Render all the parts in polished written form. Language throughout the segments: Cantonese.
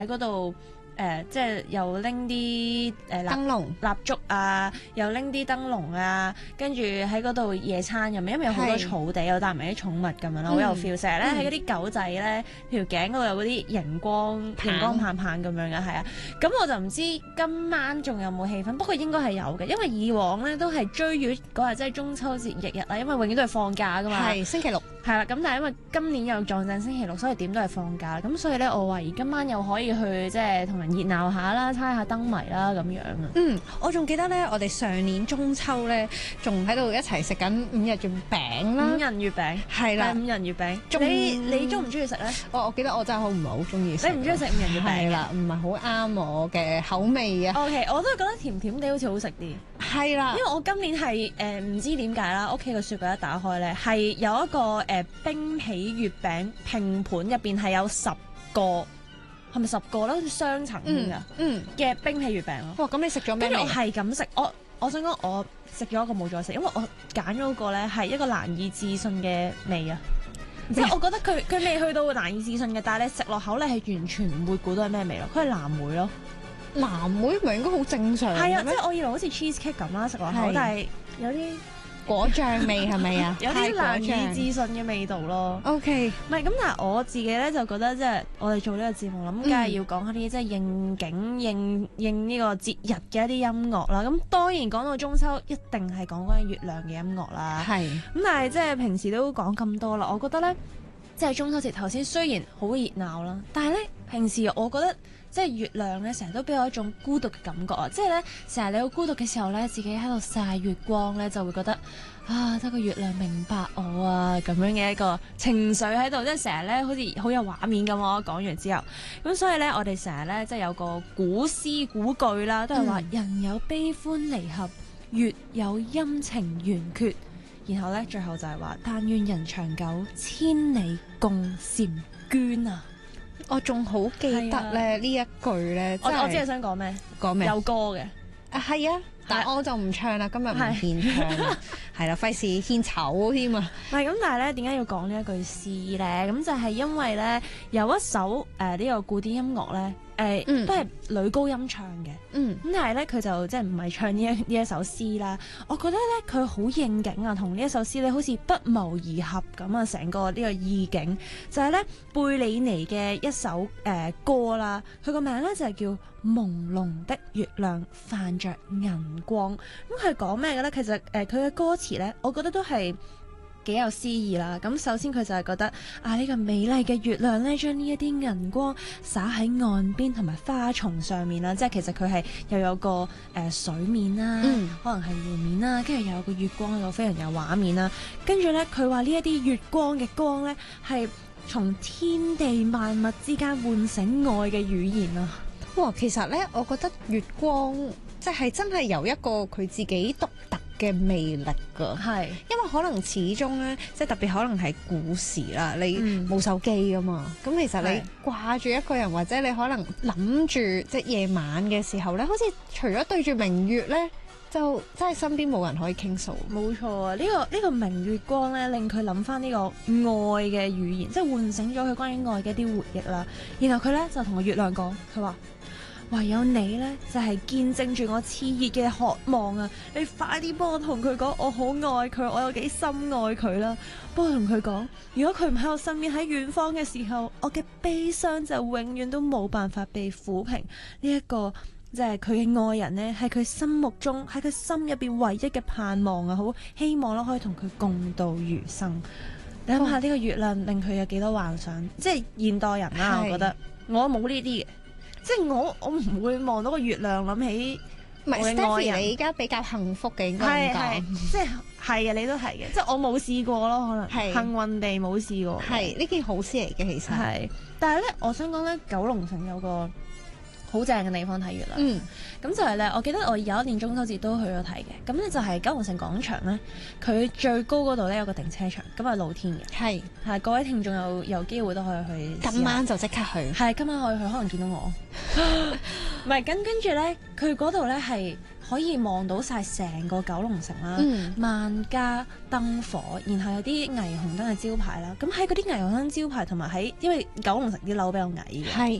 喺嗰度。即係又拎啲燈籠蠟燭啊，又拎啲燈籠啊，跟住喺嗰度野餐咁樣，因為有好多草地，又帶埋啲寵物咁樣咯，好有 feel。成日咧喺嗰啲狗仔咧條頸嗰度有嗰啲熒光棒棒咁樣嘅，係啊。咁我就唔知今晚仲有冇氣氛，不過應該係有嘅，因為以往咧都係追月嗰日，即係中秋節翌日啦，因為永遠都係放假噶嘛。 係星期六。 係啦，咁但係因為今年又撞正星期六，所以點都係放假，咁所以咧我懷疑今晚又可以去即係同人熱鬧下啦，猜下燈謎啦咁樣啊。 我仲記得咧，我哋上年中秋咧，仲喺度一齊食緊五日月餅啦。 五仁月餅係啦， 五仁月餅。你中唔中意食咧？ 我記得我真係唔係好中意食。 你唔中意食五仁月餅？ 係啦，唔係好啱我嘅口味啊。 OK，我都係覺得甜甜地好似好食啲。 係啦， 因為我今年係唔知點解啦，屋企個雪櫃一打開咧，係有一個冰皮月餅拼盤，入邊係有10個，係咪10個咧？好似雙層㗎嘅冰皮月餅咯。 哇！咁你食咗咩味？ 跟住我係咁食，我想講我食咗一個冇再食，因為我揀咗個咧係一個難以置信嘅味啊！即係我覺得佢未去到難以置信嘅，但係你食落口咧係完全唔會估到係咩味咯。佢係藍莓咯。 藍莓咪應該好正常。 係啊，即係我以為好似 cheesecake 咁啦，食落口，但係有啲果醬味係咪啊？ 有啲難以置信嘅味道咯。 OK， 唔係咁，但係我自己咧就覺得即係我哋做呢個節目啦，咁梗係要講下啲即係應景應呢個節日嘅一啲音樂啦。咁當然講到中秋，一定係講關於月亮嘅音樂啦。 係。 咁但係即係平時都講咁多啦，我覺得咧，即係中秋節頭先雖然好熱鬧啦，但係咧平時我覺得。即係月亮咧，成日都俾我一種孤獨嘅感覺啊！即係咧，成日你好孤獨嘅時候咧，自己喺度曬月光咧，就會覺得啊，得個月亮明白我啊咁樣嘅一個情緒喺度，即係成日咧好似好有畫面咁。我講完之後，咁所以咧，我哋成日咧即係有個古詩古句啦，都係話人有悲歡離合，月有陰晴圓缺。然後咧，最後就係話但願人長久，千里共嬋娟啊！ 我仲好記得咧呢一句咧， 我知你想講咩？ 講咩？ 有歌嘅係啊，但係我就唔唱啦，今日唔獻唱啦，係啦，費事獻醜添啊！ 唔係咁，但係咧點解要講呢一句詩咧？咁就係因為咧有一首呢個古典音樂咧。都係女高音唱嘅，咁但係咧佢就即係唔係唱呢一首詩啦。我覺得咧佢好應景啊，同呢一首詩咧好似不謀而合咁啊！成個呢個意境就係咧貝里尼嘅一首歌啦。佢個名咧就係叫《朦朧的月亮泛着銀光》。咁佢講咩嘅咧？其實佢嘅歌詞咧，我覺得都係幾有詩意啦。咁首先佢就係覺得呢個美麗嘅月亮咧，將呢一啲銀光灑喺岸邊同埋花叢上面啦。即係其實佢係又有個水面啦，可能係湖面啦，跟住又有個月光喺度，非常有畫面啦。跟住咧，佢話呢一啲月光嘅光咧，係從天地萬物之間喚醒愛嘅語言啊！ 哇，其實咧，我覺得月光即係真係有一個佢自己獨特嘅魅力㗎，係，因為可能始終咧，即係特別可能係古時啦，你冇手機㗎嘛，咁其實你掛住一個人，或者你可能諗住即係夜晚嘅時候咧，好似除咗對住明月咧，就真係身邊冇人可以傾訴。冇錯啊，呢個明月光咧，令佢諗翻呢個愛嘅語言，即係喚醒咗佢關於愛嘅一啲回憶啦。然後佢咧就同個月亮講，佢話：唯有你呢，就係見證住我熾熱嘅渴望啊！你快啲幫我同佢講，我好愛佢，我有幾深愛佢啦！幫我同佢講，如果佢唔喺我身邊喺遠方嘅時候，我嘅悲傷就永遠都冇辦法被撫平。呢一個即係佢嘅愛人呢，係佢心目中喺佢心入邊唯一嘅盼望啊！好希望咯，可以同佢共度餘生。你諗下呢個月亮令佢有幾多幻想？即係現代人啦，我覺得我冇呢啲嘅。即係我唔會望到個月亮諗起我嘅愛人。唔係 Stephy， 你而家比較幸福嘅應該咁講。即係啊，你都係嘅。即係我冇試過咯，可能幸運地冇試過。係呢件好事嚟嘅，其實。係，但係咧，我想講咧，九龍城有個好正嘅地方睇月亮。咁就係咧，我記得我有一年中秋節都去咗睇嘅。咁咧就係九龍城廣場咧，佢最高嗰度咧有個停車場，咁係露天嘅。係各位聽眾有機會都可以去。今晚就即刻去。係今晚可以去，可能見到我。唔係，跟住咧，佢嗰度咧係可以望到晒成個九龍城啦，萬家燈火，然後有啲霓虹燈嘅招牌啦。咁喺嗰啲霓虹燈招牌同埋喺，因為九龍城啲樓比較矮嘅。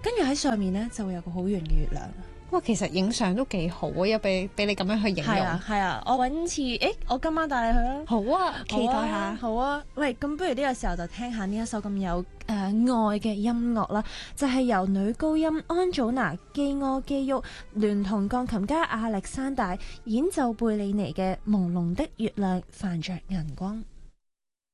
跟住喺上面咧就會有個好圓嘅月亮。 哇，其實影相都幾好啊，俾你咁樣去形容。 係啊，我揾次，我今晚帶你去啦。 好啊，期待下。 好啊，喂，咁不如呢個時候就聽下呢一首咁有愛嘅音樂啦，就係由女高音安祖娜基柯基沃聯同鋼琴家亞歷山大演奏貝利尼嘅《朦朧的月亮泛着銀光》。